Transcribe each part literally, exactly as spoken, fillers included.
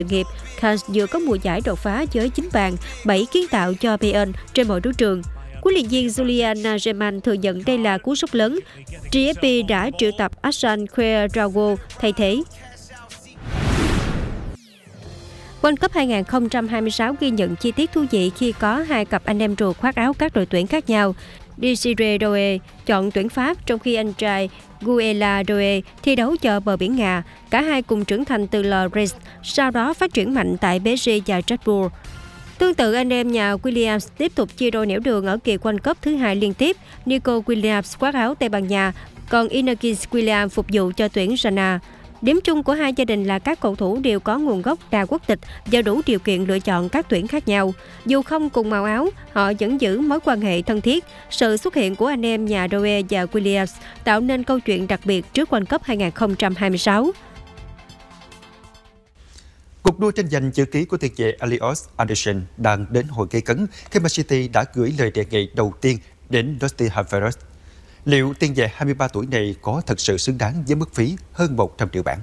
nghiệp, Kans vừa có mùa giải đột phá với chín bàn, bảy kiến tạo cho Bayern trên mọi đấu trường. Huấn luyện viên Julian Nagelsmann thừa nhận đây là cú sốc lớn. giê ép pê đã triệu tập Hassan Khedraoui thay thế. World Cup hai không hai sáu ghi nhận chi tiết thú vị khi có hai cặp anh em ruột khoác áo các đội tuyển khác nhau. Desiré Doué chọn tuyển Pháp trong khi anh trai Guela Doué thi đấu cho bờ biển Nga. Cả hai cùng trưởng thành từ Le Reims, sau đó phát triển mạnh tại pê ét giê và Red Bull. Tương tự, anh em nhà Williams tiếp tục chia đôi nẻo đường ở kỳ World Cup thứ hai liên tiếp. Nico Williams khoác áo Tây Ban Nha, còn Iñaki Williams phục vụ cho tuyển Ghana. Điểm chung của hai gia đình là các cầu thủ đều có nguồn gốc đa quốc tịch và đủ điều kiện lựa chọn các tuyển khác nhau. Dù không cùng màu áo, họ vẫn giữ mối quan hệ thân thiết. Sự xuất hiện của anh em nhà Doué và Williams tạo nên câu chuyện đặc biệt trước World Cup hai không hai sáu. Cuộc đua tranh giành chữ ký của tiền vệ Elliot Anderson đang đến hồi gây cấn khi Man City đã gửi lời đề nghị đầu tiên đến Nottingham Forest. Liệu tiền vệ hai mươi ba tuổi này có thật sự xứng đáng với mức phí hơn một trăm triệu bảng?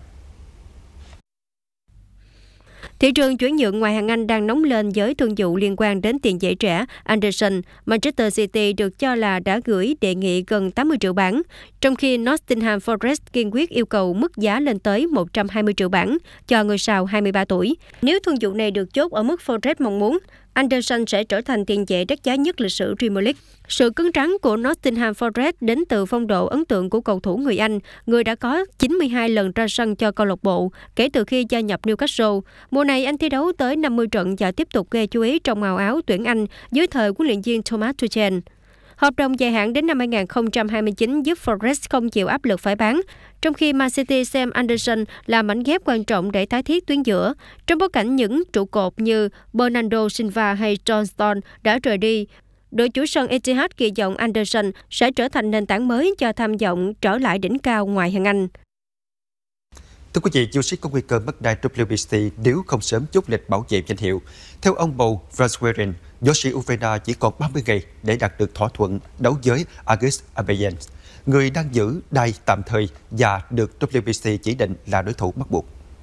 Thị trường chuyển nhượng ngoại hạng Anh đang nóng lên với thương vụ liên quan đến tiền vệ trẻ Anderson. Manchester City được cho là đã gửi đề nghị gần tám mươi triệu bảng, trong khi Nottingham Forest kiên quyết yêu cầu mức giá lên tới một trăm hai mươi triệu bảng cho ngôi sao hai mươi ba tuổi. Nếu thương vụ này được chốt ở mức Forest mong muốn, Anderson sẽ trở thành tiền vệ đắt giá nhất lịch sử Premier League. Sự cứng rắn của Nottingham Forest đến từ phong độ ấn tượng của cầu thủ người Anh, người đã có chín mươi hai lần ra sân cho câu lạc bộ kể từ khi gia nhập Newcastle. Mùa này anh thi đấu tới năm mươi trận và tiếp tục gây chú ý trong màu áo tuyển Anh dưới thời huấn luyện viên Thomas Tuchel. Hợp đồng dài hạn đến năm hai không hai chín giúp Forest không chịu áp lực phải bán, trong khi Man City xem Anderson là mảnh ghép quan trọng để tái thiết tuyến giữa. Trong bối cảnh những trụ cột như Bernardo Silva hay John Stones đã rời đi, đội chủ sân Etihad kỳ vọng Anderson sẽ trở thành nền tảng mới cho tham vọng trở lại đỉnh cao ngoại hạng Anh. Thưa quý vị, Jusic có nguy cơ mất đai W B C nếu không sớm chốt lịch bảo vệ danh hiệu. Theo ông Paul Vraswerin, võ sĩ Ukraine chỉ còn ba mươi ngày để đạt được thỏa thuận đấu với Argus Abeyan, người đang giữ đai tạm thời và được W B C chỉ định là đối thủ bắt buộc.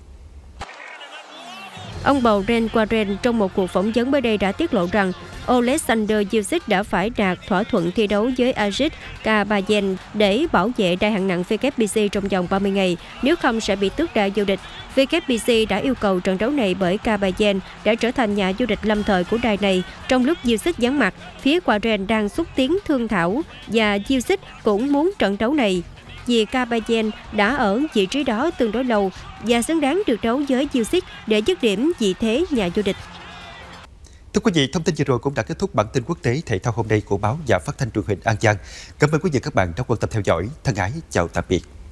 Ông bầu Ren Warren trong một cuộc phỏng vấn mới đây đã tiết lộ rằng Oleksandr Usyk đã phải đạt thỏa thuận thi đấu với Ajit Kabayan để bảo vệ đai hạng nặng W B C trong vòng ba mươi ngày, nếu không sẽ bị tước đai vô địch. W B C đã yêu cầu trận đấu này bởi Kabayan đã trở thành nhà vô địch lâm thời của đai này. Trong lúc Usyk vắng mặt, phía Warren đang xúc tiến thương thảo và Usyk cũng muốn trận đấu này, vì Kabayan đã ở vị trí đó tương đối lâu và xứng đáng được đấu với Usyk để dứt điểm vị thế nhà vô địch. Thưa quý vị, thông tin vừa rồi cũng đã kết thúc bản tin quốc tế thể thao hôm nay của báo và phát thanh truyền hình An Giang. Cảm ơn quý vị và các bạn đã quan tâm theo dõi. Thân ái chào tạm biệt.